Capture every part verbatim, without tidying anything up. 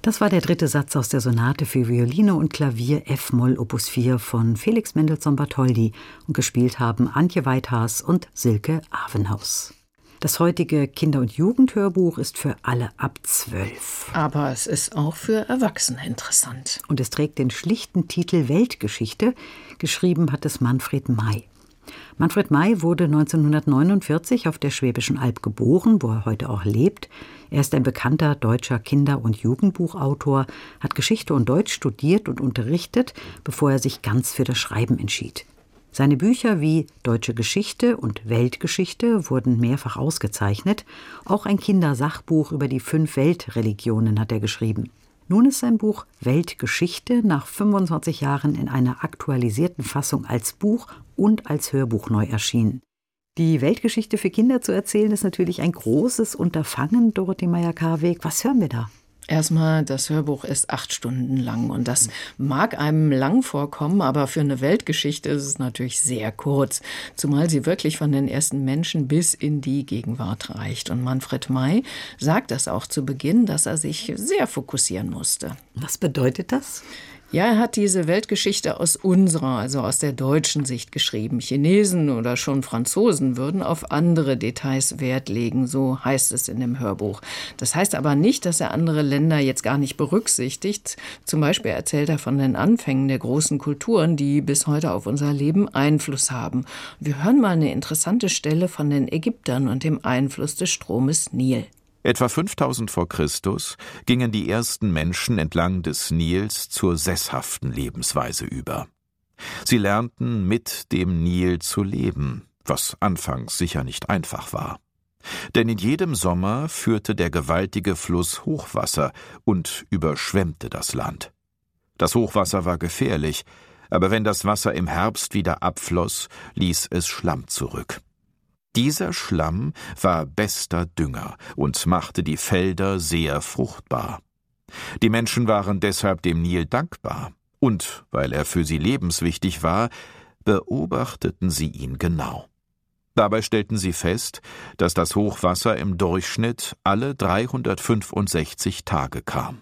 Das war der dritte Satz aus der Sonate für Violine und Klavier F-Moll Opus vier von Felix Mendelssohn Bartholdy und gespielt haben Antje Weithaas und Silke Avenhaus. Das heutige Kinder- und Jugendhörbuch ist für alle ab zwölf. Aber es ist auch für Erwachsene interessant. Und es trägt den schlichten Titel Weltgeschichte. Geschrieben hat es Manfred May. Manfred May wurde neunzehnhundertneunundvierzig auf der Schwäbischen Alb geboren, wo er heute auch lebt. Er ist ein bekannter deutscher Kinder- und Jugendbuchautor, hat Geschichte und Deutsch studiert und unterrichtet, bevor er sich ganz für das Schreiben entschied. Seine Bücher wie Deutsche Geschichte und Weltgeschichte wurden mehrfach ausgezeichnet. Auch ein Kindersachbuch über die fünf Weltreligionen hat er geschrieben. Nun ist sein Buch Weltgeschichte nach fünfundzwanzig Jahren in einer aktualisierten Fassung als Buch und als Hörbuch neu erschienen. Die Weltgeschichte für Kinder zu erzählen, ist natürlich ein großes Unterfangen, Dorothee Meyer-Karweg. Was hören wir da? Erstmal, das Hörbuch ist acht Stunden lang und das mag einem lang vorkommen, aber für eine Weltgeschichte ist es natürlich sehr kurz, zumal sie wirklich von den ersten Menschen bis in die Gegenwart reicht. Und Manfred May sagt das auch zu Beginn, dass er sich sehr fokussieren musste. Was bedeutet das? Ja, er hat diese Weltgeschichte aus unserer, also aus der deutschen Sicht geschrieben. Chinesen oder schon Franzosen würden auf andere Details Wert legen, so heißt es in dem Hörbuch. Das heißt aber nicht, dass er andere Länder jetzt gar nicht berücksichtigt. Zum Beispiel erzählt er von den Anfängen der großen Kulturen, die bis heute auf unser Leben Einfluss haben. Wir hören mal eine interessante Stelle von den Ägyptern und dem Einfluss des Stromes Nil. Etwa fünftausend vor Christus gingen die ersten Menschen entlang des Nils zur sesshaften Lebensweise über. Sie lernten, mit dem Nil zu leben, was anfangs sicher nicht einfach war. Denn in jedem Sommer führte der gewaltige Fluss Hochwasser und überschwemmte das Land. Das Hochwasser war gefährlich, aber wenn das Wasser im Herbst wieder abfloss, ließ es Schlamm zurück. Dieser Schlamm war bester Dünger und machte die Felder sehr fruchtbar. Die Menschen waren deshalb dem Nil dankbar, und weil er für sie lebenswichtig war, beobachteten sie ihn genau. Dabei stellten sie fest, dass das Hochwasser im Durchschnitt alle dreihundertfünfundsechzig Tage kam.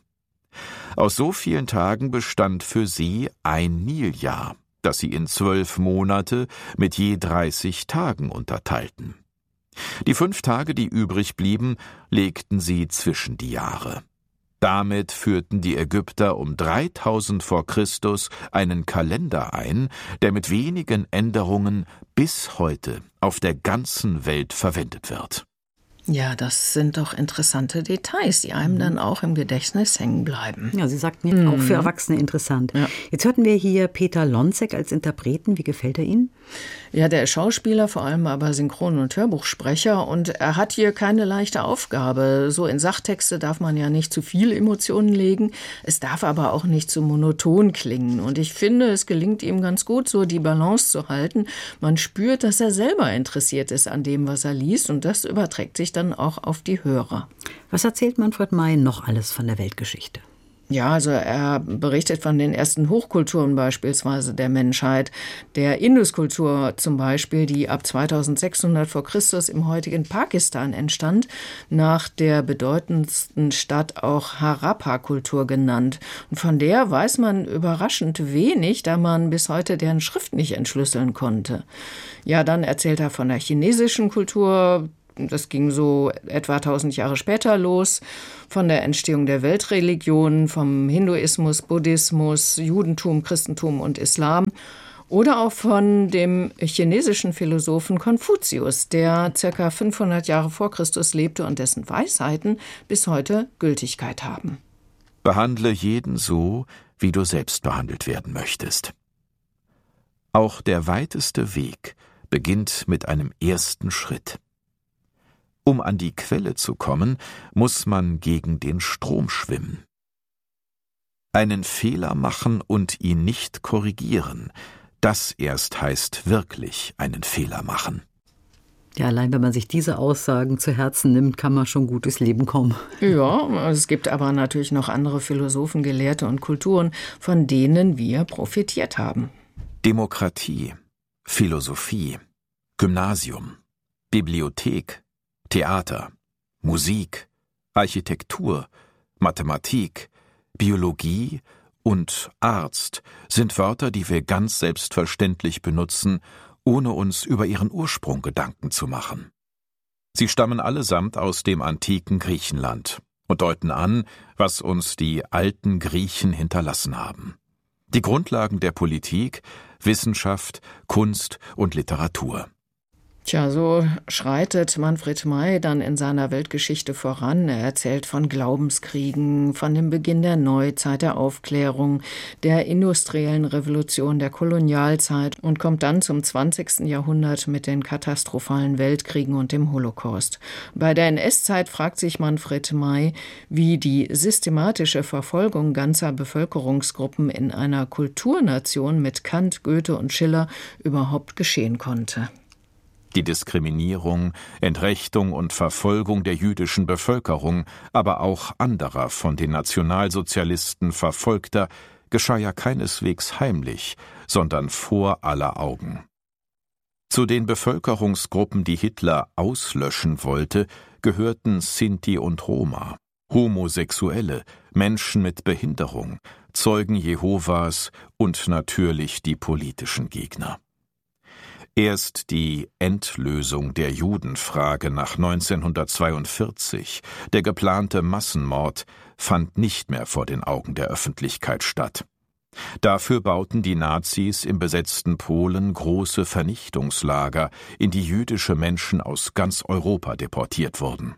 Aus so vielen Tagen bestand für sie ein Niljahr, das sie in zwölf Monate mit je dreißig Tagen unterteilten. Die fünf Tage, die übrig blieben, legten sie zwischen die Jahre. Damit führten die Ägypter um dreitausend vor Christus einen Kalender ein, der mit wenigen Änderungen bis heute auf der ganzen Welt verwendet wird. Ja, das sind doch interessante Details, die einem dann auch im Gedächtnis hängen bleiben. Ja, Sie sagten ja, auch für Erwachsene interessant. Ja. Jetzt hörten wir hier Peter Lonzek als Interpreten. Wie gefällt er Ihnen? Ja, der ist Schauspieler, vor allem aber Synchron- und Hörbuchsprecher. Und er hat hier keine leichte Aufgabe. So in Sachtexte darf man ja nicht zu viel Emotionen legen. Es darf aber auch nicht zu monoton klingen. Und ich finde, es gelingt ihm ganz gut, so die Balance zu halten. Man spürt, dass er selber interessiert ist an dem, was er liest. Und das überträgt sich dann auch auf die Hörer. Was erzählt Manfred May noch alles von der Weltgeschichte? Ja, also er berichtet von den ersten Hochkulturen beispielsweise der Menschheit, der Induskultur zum Beispiel, die ab zweitausendsechshundert vor Christus im heutigen Pakistan entstand, nach der bedeutendsten Stadt auch Harappa-Kultur genannt. Und von der weiß man überraschend wenig, da man bis heute deren Schrift nicht entschlüsseln konnte. Ja, dann erzählt er von der chinesischen Kultur. Das ging so etwa tausend Jahre später los, von der Entstehung der Weltreligionen, vom Hinduismus, Buddhismus, Judentum, Christentum und Islam. Oder auch von dem chinesischen Philosophen Konfuzius, der ca. fünfhundert Jahre vor Christus lebte und dessen Weisheiten bis heute Gültigkeit haben. Behandle jeden so, wie du selbst behandelt werden möchtest. Auch der weiteste Weg beginnt mit einem ersten Schritt. Um an die Quelle zu kommen, muss man gegen den Strom schwimmen. Einen Fehler machen und ihn nicht korrigieren, das erst heißt wirklich einen Fehler machen. Ja, allein wenn man sich diese Aussagen zu Herzen nimmt, kann man schon gut durchs Leben kommen. Ja, es gibt aber natürlich noch andere Philosophen, Gelehrte und Kulturen, von denen wir profitiert haben. Demokratie, Philosophie, Gymnasium, Bibliothek, Theater, Musik, Architektur, Mathematik, Biologie und Arzt sind Wörter, die wir ganz selbstverständlich benutzen, ohne uns über ihren Ursprung Gedanken zu machen. Sie stammen allesamt aus dem antiken Griechenland und deuten an, was uns die alten Griechen hinterlassen haben. Die Grundlagen der Politik, Wissenschaft, Kunst und Literatur. Tja, so schreitet Manfred May dann in seiner Weltgeschichte voran. Er erzählt von Glaubenskriegen, von dem Beginn der Neuzeit, der Aufklärung, der industriellen Revolution, der Kolonialzeit und kommt dann zum zwanzigsten Jahrhundert mit den katastrophalen Weltkriegen und dem Holocaust. Bei der N S-Zeit fragt sich Manfred May, wie die systematische Verfolgung ganzer Bevölkerungsgruppen in einer Kulturnation mit Kant, Goethe und Schiller überhaupt geschehen konnte. Die Diskriminierung, Entrechtung und Verfolgung der jüdischen Bevölkerung, aber auch anderer von den Nationalsozialisten Verfolgter, geschah ja keineswegs heimlich, sondern vor aller Augen. Zu den Bevölkerungsgruppen, die Hitler auslöschen wollte, gehörten Sinti und Roma, Homosexuelle, Menschen mit Behinderung, Zeugen Jehovas und natürlich die politischen Gegner. Erst die Endlösung der Judenfrage nach neunzehnhundertzweiundvierzig, der geplante Massenmord, fand nicht mehr vor den Augen der Öffentlichkeit statt. Dafür bauten die Nazis im besetzten Polen große Vernichtungslager, in die jüdische Menschen aus ganz Europa deportiert wurden.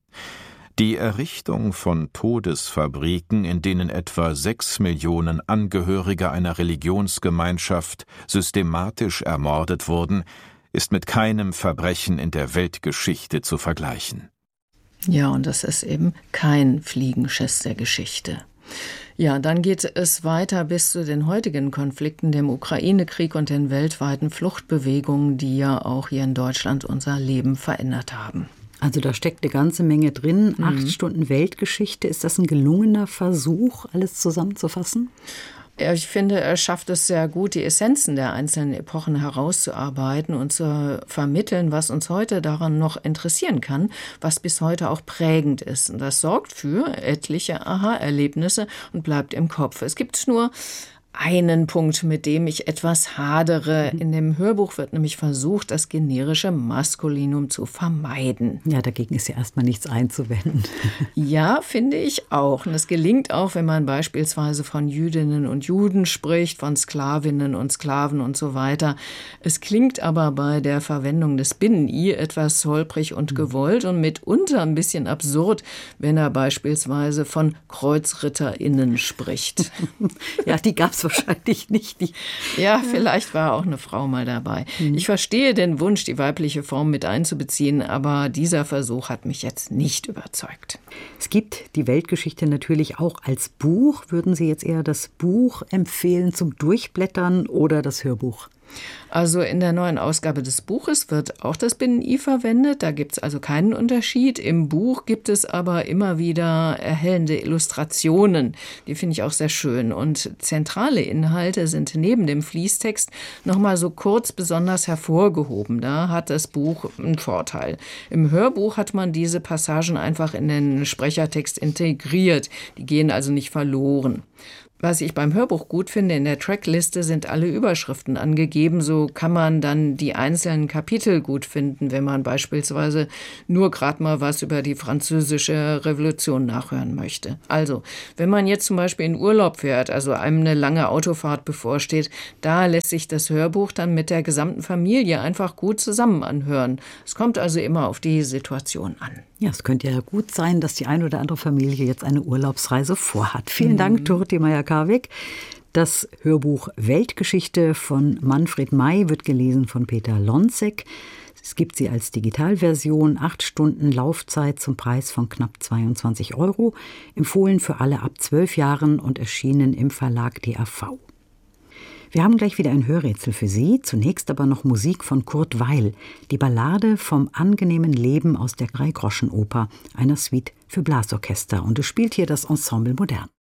Die Errichtung von Todesfabriken, in denen etwa sechs Millionen Angehörige einer Religionsgemeinschaft systematisch ermordet wurden, ist mit keinem Verbrechen in der Weltgeschichte zu vergleichen. Ja, und das ist eben kein Fliegenschiss der Geschichte. Ja, dann geht es weiter bis zu den heutigen Konflikten, dem Ukraine-Krieg und den weltweiten Fluchtbewegungen, die ja auch hier in Deutschland unser Leben verändert haben. Also da steckt eine ganze Menge drin. Mhm. Acht Stunden Weltgeschichte. Ist das ein gelungener Versuch, alles zusammenzufassen? Ja, ich finde, er schafft es sehr gut, die Essenzen der einzelnen Epochen herauszuarbeiten und zu vermitteln, was uns heute daran noch interessieren kann, was bis heute auch prägend ist. Und das sorgt für etliche Aha-Erlebnisse und bleibt im Kopf. Es gibt nur einen Punkt, mit dem ich etwas hadere. In dem Hörbuch wird nämlich versucht, das generische Maskulinum zu vermeiden. Ja, dagegen ist ja erstmal nichts einzuwenden. Ja, finde ich auch. Und es gelingt auch, wenn man beispielsweise von Jüdinnen und Juden spricht, von Sklavinnen und Sklaven und so weiter. Es klingt aber bei der Verwendung des Binnen-I etwas holprig und gewollt und mitunter ein bisschen absurd, wenn er beispielsweise von KreuzritterInnen spricht. Ja, die gab es wahrscheinlich nicht. Die ja, vielleicht war auch eine Frau mal dabei. Mhm. Ich verstehe den Wunsch, die weibliche Form mit einzubeziehen, aber dieser Versuch hat mich jetzt nicht überzeugt. Es gibt die Weltgeschichte natürlich auch als Buch. Würden Sie jetzt eher das Buch empfehlen zum Durchblättern oder das Hörbuch? Also in der neuen Ausgabe des Buches wird auch das Binnen-I verwendet. Da gibt es also keinen Unterschied. Im Buch gibt es aber immer wieder erhellende Illustrationen. Die finde ich auch sehr schön. Und zentrale Inhalte sind neben dem Fließtext nochmal so kurz besonders hervorgehoben. Da hat das Buch einen Vorteil. Im Hörbuch hat man diese Passagen einfach in den Sprechertext integriert. Die gehen also nicht verloren. Was ich beim Hörbuch gut finde, in der Trackliste sind alle Überschriften angegeben. So kann man dann die einzelnen Kapitel gut finden, wenn man beispielsweise nur gerade mal was über die französische Revolution nachhören möchte. Also, wenn man jetzt zum Beispiel in Urlaub fährt, also einem eine lange Autofahrt bevorsteht, da lässt sich das Hörbuch dann mit der gesamten Familie einfach gut zusammen anhören. Es kommt also immer auf die Situation an. Ja, es könnte ja gut sein, dass die eine oder andere Familie jetzt eine Urlaubsreise vorhat. Vielen mhm. Dank, Dorothee Meyer-Karwig. Das Hörbuch Weltgeschichte von Manfred May wird gelesen von Peter Lonzek. Es gibt sie als Digitalversion, acht Stunden Laufzeit zum Preis von knapp zweiundzwanzig Euro, empfohlen für alle ab zwölf Jahren und erschienen im Verlag D A V. Wir haben gleich wieder ein Hörrätsel für Sie, zunächst aber noch Musik von Kurt Weill, die Ballade vom angenehmen Leben aus der Dreigroschenoper, einer Suite für Blasorchester. Und es spielt hier das Ensemble Modern.